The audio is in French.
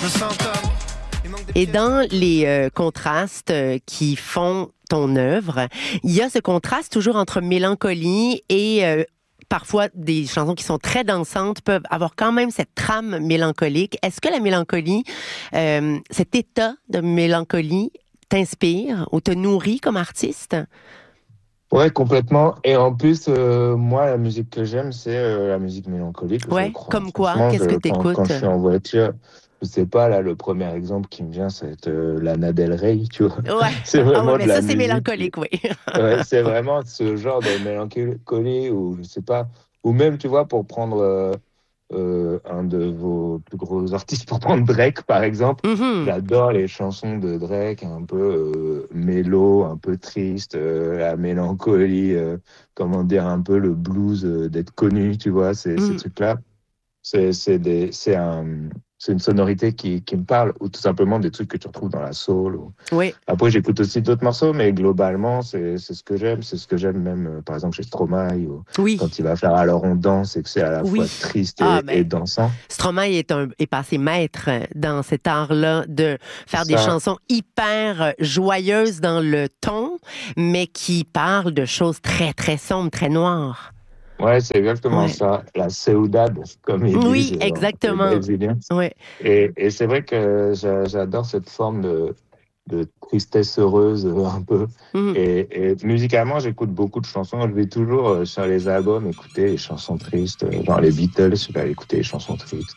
Et dans les contrastes qui font ton œuvre, il y a ce contraste toujours entre mélancolie et parfois des chansons qui sont très dansantes peuvent avoir quand même cette trame mélancolique. Est-ce que la mélancolie, cet état de mélancolie t'inspire ou te nourrit comme artiste? Ouais, complètement. Et en plus, moi, la musique que j'aime, c'est la musique mélancolique, je Ouais, crois. comme quoi? Franchement, Qu'est-ce que quand t'écoutes? je suis en voiture, je sais pas, là, le premier exemple qui me vient, c'est Lana Del Rey, tu vois. Ouais. C'est Ah ouais, vraiment de mais la ça, c'est musique. mélancolique, oui. Ouais, c'est vraiment ce genre de mélancolie ou je sais pas, ou même, tu vois, pour prendre un de vos plus gros artistes, pour prendre Drake, par exemple. Mhm. J'adore les chansons de Drake, un peu mélo, un peu triste, la mélancolie, comment dire, un peu le blues d'être connu, tu vois, ces Mhm. trucs-là. C'est une sonorité qui me parle, ou tout simplement des trucs que tu retrouves dans la soul. Oui, Après, j'écoute aussi d'autres morceaux, mais globalement, c'est ce que j'aime. C'est ce que j'aime même, par exemple, chez Stromae, ou oui, quand il va faire Alors on danse et que c'est à la fois oui. triste Ah, et ben, dansant. Stromae est passé maître dans cet art-là de faire des Ça, chansons hyper joyeuses dans le ton, mais qui parlent de choses très, très sombres, très noires. ouais, c'est exactement Ouais. ça. La saudade, comme ils disent Oui, les exactement. Brésiliens. Ouais. Et c'est vrai que j'adore cette forme de tristesse heureuse un peu. Mhm. Et musicalement, j'écoute beaucoup de chansons. Je vais toujours sur les albums écouter les chansons tristes. Genre les Beatles, je vais aller écouter les chansons tristes.